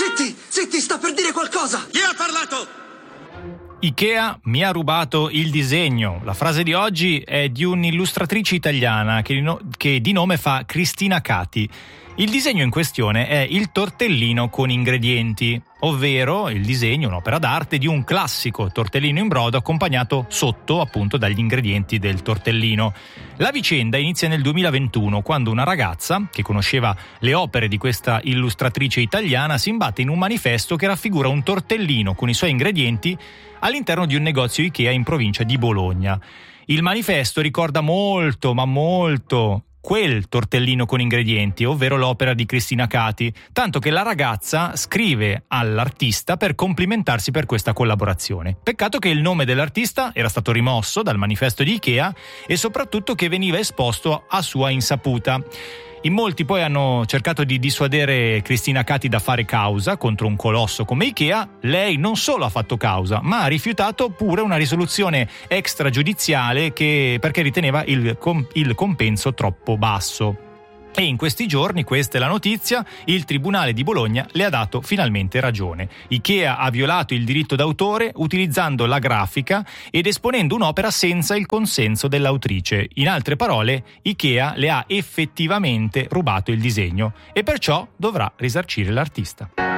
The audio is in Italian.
Zitti, sta per dire qualcosa! Chi ha parlato? Ikea mi ha rubato il disegno. La frase di oggi è di un'illustratrice italiana che di nome fa Cristina Cati. Il disegno in questione è il tortellino con ingredienti, ovvero il disegno, un'opera d'arte di un classico tortellino in brodo accompagnato sotto appunto dagli ingredienti del tortellino. La vicenda inizia nel 2021 quando una ragazza che conosceva le opere di questa illustratrice italiana si imbatte in un manifesto che raffigura un tortellino con i suoi ingredienti all'interno di un negozio Ikea in provincia di Bologna. Il manifesto ricorda molto, ma molto, quel tortellino con ingredienti, ovvero l'opera di Cristina Cati, tanto che la ragazza scrive all'artista per complimentarsi per questa collaborazione. Peccato che il nome dell'artista era stato rimosso dal manifesto di Ikea e soprattutto che veniva esposto a sua insaputa. In molti poi hanno cercato di dissuadere Cristina Cati da fare causa contro un colosso come Ikea. Lei non solo ha fatto causa, ma ha rifiutato pure una risoluzione extragiudiziale perché riteneva il compenso troppo basso. E in questi giorni, questa è la notizia, il Tribunale di Bologna le ha dato finalmente ragione. Ikea ha violato il diritto d'autore utilizzando la grafica ed esponendo un'opera senza il consenso dell'autrice. In altre parole, Ikea le ha effettivamente rubato il disegno e perciò dovrà risarcire l'artista.